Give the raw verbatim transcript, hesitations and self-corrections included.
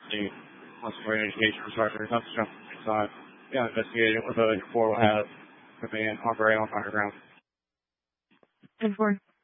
the Consular Education Instructor. That's just inside. Yeah, investigating with a four has command operating on underground. ten four.